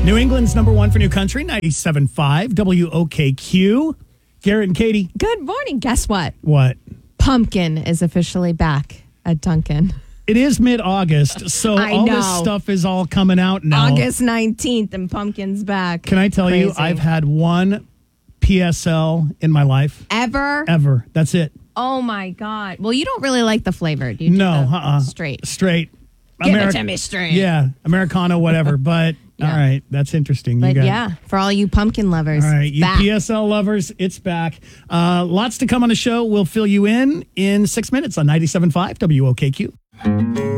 New England's number one for new country, 97.5 WOKQ. Garrett and Katie. Good morning. Guess what? What? Pumpkin is officially back at Dunkin'. It is mid-August, so I all know. this stuff is all coming out now. August 19th and Pumpkin's back. Can I tell you, I've had one PSL in my life. Ever? That's it. Oh, my God. Well, you don't really like the flavored. You do the straight. Straight. Give it to me straight. Yeah, Americano, whatever. But, all right, that's interesting. But for all you pumpkin lovers, all right, it's you back. PSL lovers, it's back. Lots to come on the show. We'll fill you in 6 minutes on 97.5 WOKQ.